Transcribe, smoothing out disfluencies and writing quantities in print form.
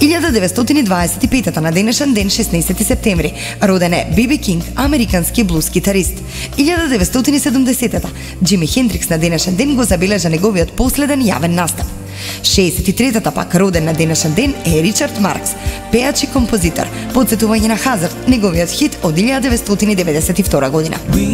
1925 на денешен ден 16 септември роден е Биби Кинг, американски блуз китарист. 1970 Џими Хендрикс на денешен ден го забележа неговиот последен јавен настап. 63-та пак роден на денешен ден е Ричард Маркс, пеач и композитор, потсетување на Хазард, неговиот хит од 1992 година.